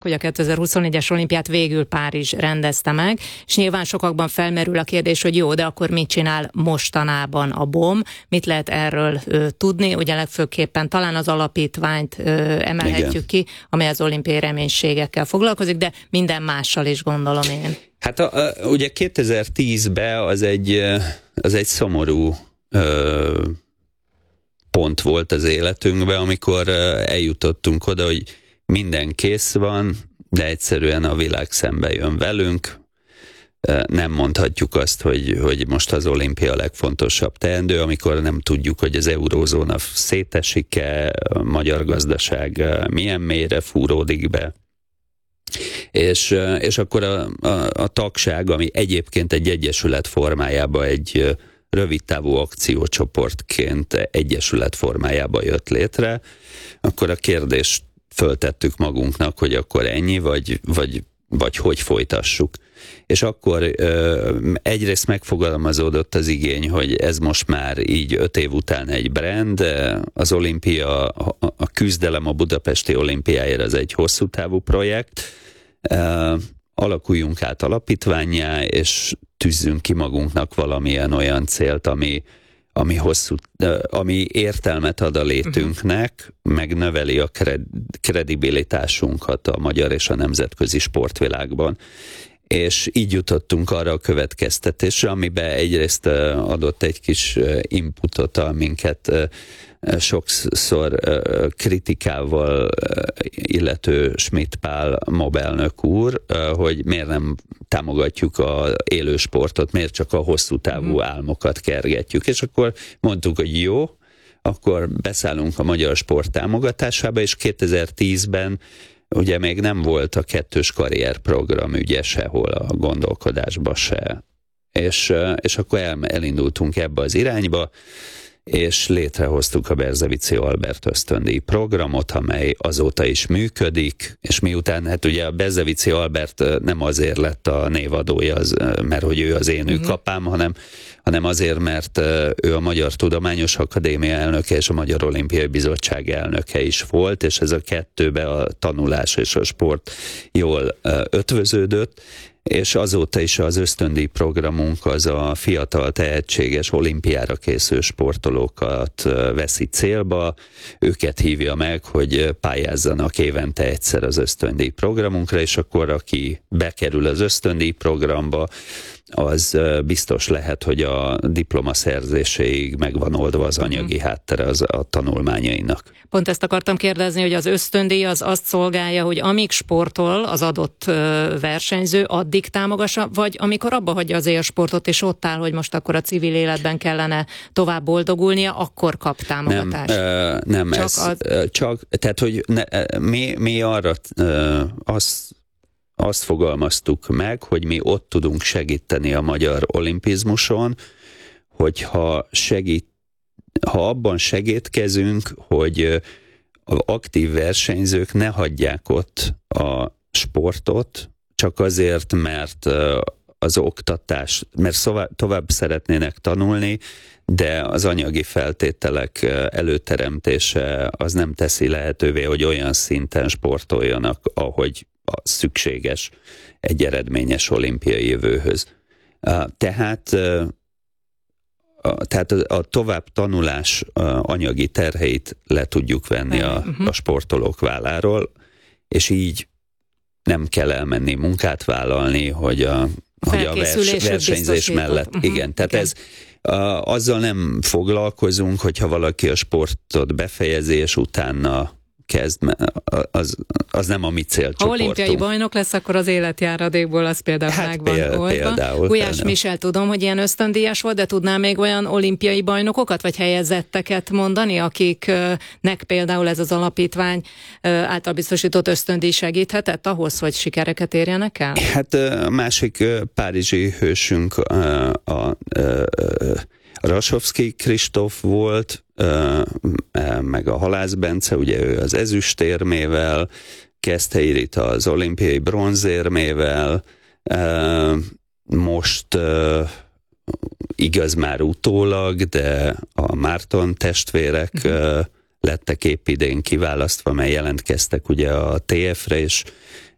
hogy a 2024-es olimpiát végül Párizs rendezte meg, és nyilván sokakban felmerül a kérdés, hogy jó, de akkor mit csinál mostanában a BOM, mit lehet erről tudni, ugye legfőképpen talán az alapítványt emelhetjük ki, amely az olimpiai reménységekkel foglalkozik, de minden mással is gondolom én. Hát ugye 2010-ben az egy szomorú pont volt az életünkben, amikor eljutottunk oda, hogy minden kész van, de egyszerűen a világ szembe jön velünk. Nem mondhatjuk azt, hogy most az olimpia a legfontosabb teendő, amikor nem tudjuk, hogy az eurózóna szétesik-e, a magyar gazdaság milyen mélyre fúródik be. És akkor a tagság, ami egyébként egy egyesület formájában egy rövidtávú akciócsoportként egyesület formájába jött létre, akkor a kérdést föltettük magunknak, hogy akkor ennyi, vagy hogy folytassuk. És akkor egyrészt megfogalmazódott az igény, hogy ez most már így 5 év után egy brand, az olimpia, a küzdelem a budapesti olimpiáért az egy hosszú távú projekt, alakuljunk át alapítvánnyá, és tűzzünk ki magunknak valamilyen olyan célt, ami értelmet ad a létünknek, meg növeli a kredibilitásunkat a magyar és a nemzetközi sportvilágban. És így jutottunk arra a következtetésre, amiben egyrészt adott egy kis inputot, minket sokszor kritikával illető Schmidt Pál mobelnök úr, hogy miért nem támogatjuk az élő sportot, miért csak a hosszú távú álmokat kergetjük. És akkor mondtuk, hogy jó, akkor beszállunk a magyar sport támogatásába, és 2010-ben ugye még nem volt a 2-s karrierprogram ügye sehol a gondolkodásba se. És akkor elindultunk ebbe az irányba, és létrehoztuk a Berzevici Albert ösztöndíj programot, amely azóta is működik, és miután, hát ugye a Berzevici Albert nem azért lett a névadója, mert hogy ő az én űrkapám, hanem azért, mert ő a Magyar Tudományos Akadémia elnöke és a Magyar Olimpiai Bizottság elnöke is volt, és ez a kettőbe a tanulás és a sport jól ötvöződött, és azóta is az ösztöndíj programunk az a fiatal, tehetséges, olimpiára készülő sportolókat veszi célba, őket hívja meg, hogy pályázzanak évente egyszer az ösztöndíj programunkra, és akkor aki bekerül az ösztöndíj programba, az biztos lehet, hogy a diplomaszerzéséig meg van oldva az anyagi háttere a tanulmányainak. Pont ezt akartam kérdezni, hogy az ösztöndíj az azt szolgálja, hogy amíg sportol az adott versenyző, addig támogassa, vagy amikor abba hagyja az élsportot, és ott áll, hogy most akkor a civil életben kellene tovább boldogulnia, akkor kap támogatást? Nem, tehát, hogy mi arra azt fogalmaztuk meg, hogy mi ott tudunk segíteni a magyar olimpizmuson, hogyha abban segítkezünk, hogy az aktív versenyzők ne hagyják ott a sportot, csak azért, mert az oktatás, mert tovább szeretnének tanulni, de az anyagi feltételek előteremtése az nem teszi lehetővé, hogy olyan szinten sportoljanak, ahogy szükséges egy eredményes olimpiai jövőhöz. Tehát a tovább tanulás anyagi terheit le tudjuk venni a sportolók válláról, és így nem kell elmenni munkát vállalni, hogy a versenyzés mellett. Igen, tehát azzal nem foglalkozunk, hogyha valaki a sportot befejezi, és utána kezd, az nem a mi célcsoportunk. Ha olimpiai bajnok lesz, akkor az életjáradékból az például megvan oldva. Gulyás Michel, tudom, hogy ilyen ösztöndíjas volt, de tudnál még olyan olimpiai bajnokokat, vagy helyezetteket mondani, akiknek például ez az alapítvány által biztosított ösztöndíj segíthetett ahhoz, hogy sikereket érjenek el? Hát a másik párizsi hősünk a Rasovszky Kristóf volt, meg a Halász Bence, ugye ő az ezüstérmével, Keszthely Rita az olimpiai bronzérmével, most igaz már utólag, de a Márton testvérek lettek épp idén kiválasztva, mert jelentkeztek ugye a TF-re,